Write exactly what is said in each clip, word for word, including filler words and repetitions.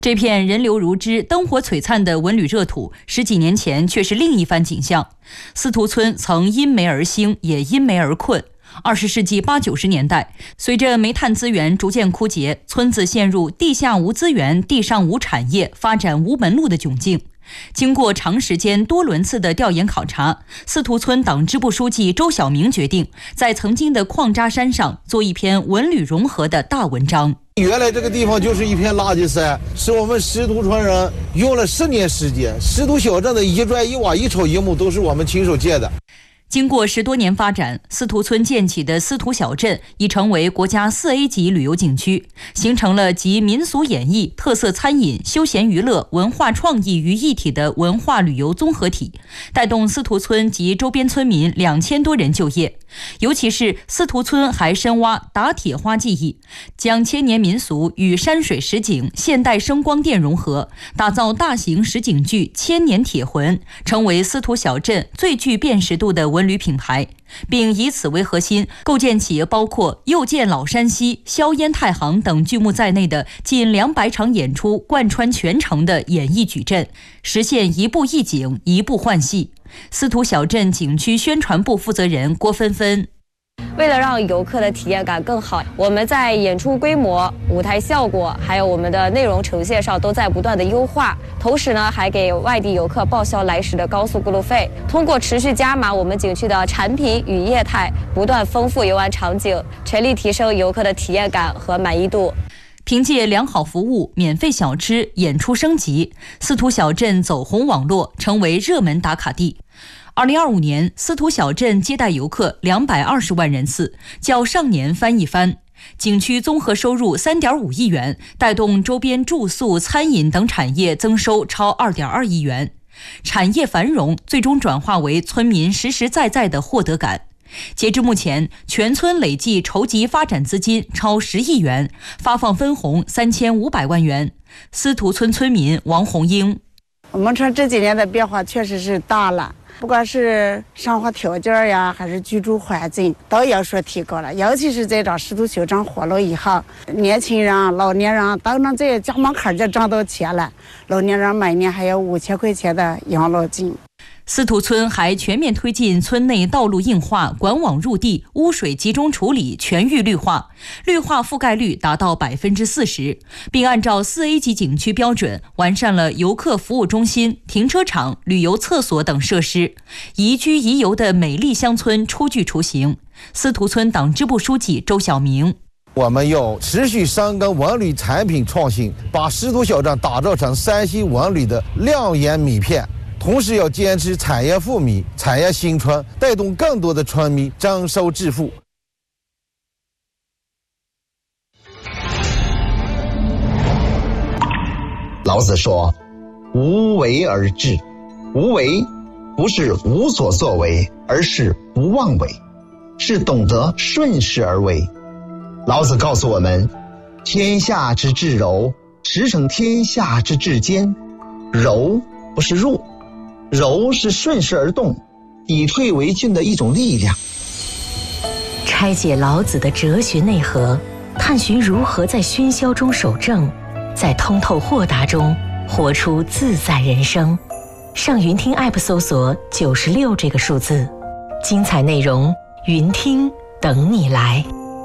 这片人流如织、灯火璀璨的文旅热土，十几年前却是另一番景象。司徒村曾因煤而兴，也因煤而困。二十世纪八九十年代，随着煤炭资源逐渐枯竭，村子陷入地下无资源、地上无产业、发展无门路的窘境。经过长时间多轮次的调研考察，司徒村党支部书记周小明决定在曾经的矿渣山上做一篇文旅融合的大文章。 原来这个地方就是一片垃圾山，是我们司徒村人用了十年时间，司徒小镇的一砖一瓦一草一木都是我们亲手建的。 经过十多年发展，司徒村建起的司徒小镇已成为国家四 A 级旅游景区，形成了集民俗演艺、特色餐饮、休闲娱乐、文化创意于一体的文化旅游综合体，带动司徒村及周边村民两千多人就业。尤其是司徒村还深挖打铁花技艺，将千年民俗与山水实景、现代声光电融合，打造大型实景剧《千年铁魂》，成为司徒小镇最具辨识度的文旅品牌，并以此为核心，构建起包括又见老山西、硝烟太行等剧目在内的近两百场演出，贯穿全城的演艺矩阵，实现一步一景、一步换戏。司徒小镇景区宣传部负责人郭芬芬： 为了让游客的体验感更好，我们在演出规模、舞台效果，还有我们的内容呈现上都在不断的优化。同时呢，还给外地游客报销来时的高速过路费。通过持续加码我们景区的产品与业态，不断丰富游玩场景，全力提升游客的体验感和满意度。 凭借良好服务、免费小吃、演出升级，司徒小镇走红网络，成为热门打卡地。二零二五年，司徒小镇接待游客两百二十万人次，较上年翻一番。景区综合收入三点五亿元，带动周边住宿、餐饮等产业增收超二点二亿元。产业繁荣最终转化为村民实实在在的获得感。截至目前，全村累计筹集发展资金超十亿元，发放分红三千五百万元。司徒村村民王红英： 我们村这几年的变化确实是大了，不管是生活条件呀，还是居住环境，都有所提高了。尤其是在这司徒小镇火了以后，年轻人、老年人都能在家门口就挣到钱了。老年人每年还有五千块钱的养老金。 司徒村还全面推进村内道路硬化、管网入地、污水集中处理全域绿化，绿化覆盖率达到百分之四十，并按照四 A 级景区标准完善了游客服务中心、停车场、旅游厕所等设施，宜居宜游的美丽乡村初具雏形。司徒村党支部书记周小明： 我们要持续深耕文旅产品创新，把司徒小镇打造成山西文旅的亮眼米片。同时要坚持产业富民、产业兴村，带动更多的村民增收致富。 老子说：“无为而治。”无为不是无所作为，而是不妄为，是懂得顺势而为。老子告诉我们：天下之至柔，驰骋天下之至坚。柔不是弱，柔是顺势而动，以退为进的一种力量。 拆解老子的哲学内核，探寻如何在喧嚣中守正，在通透豁达中活出自在人生。上云听 App 搜索九十六这个数字，精彩内容云听等你来。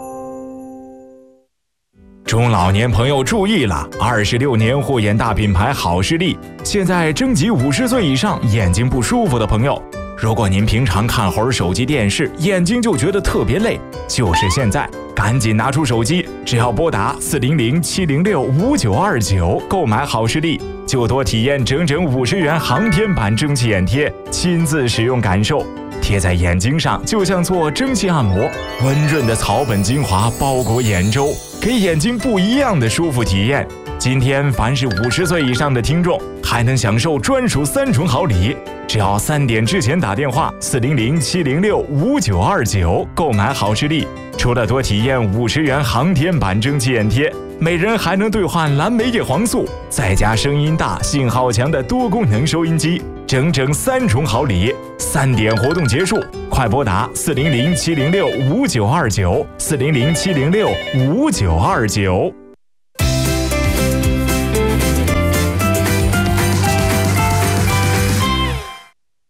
中老年朋友注意了，二十六年护眼大品牌好视力现在征集五十岁以上眼睛不舒服的朋友。如果您平常看会儿手机电视，眼睛就觉得特别累，就是现在，赶紧拿出手机，只要拨打四零零七零六五九二九购买好视力，就多体验整整五十元航天版蒸汽眼贴，亲自使用感受。贴在眼睛上就像做蒸汽按摩，温润的草本精华包裹眼周，给眼睛不一样的舒服体验。今天凡是五十岁以上的听众还能享受专属三重好礼，只要三点之前打电话四零零七零六五九二九购买好视力，除了多体验五十元航天版蒸汽眼贴，每人还能兑换蓝莓叶黄素，再加声音大、信号强的多功能收音机，整整三重好礼。三点活动结束，快拨打四零零七零六五九二九四零零七零六五九二九。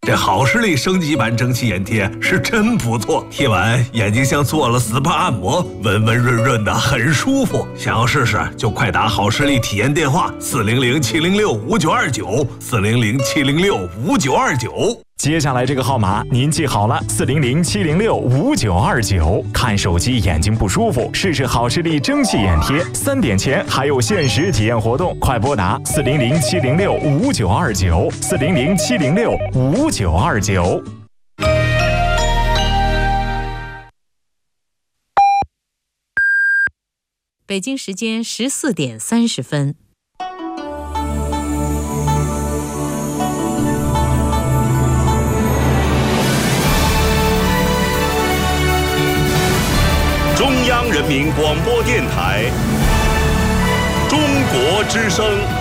这好视力升级版蒸汽眼贴是真不错，贴完眼睛像做了 S P A 按摩，温温润润的，很舒服。想要试试就快打好视力体验电话四零零七零六五九二九四零零七零六五九二九。 接下来这个号码您记好了，四零零七零六五九二九。看手机眼睛不舒服，试试好视力蒸汽眼贴，三点前还有限时体验活动，快拨打四零零七零六五九二九四零零七零六五九二九。 北京时间十四点三十分。 中央人民广播电台，中国之声。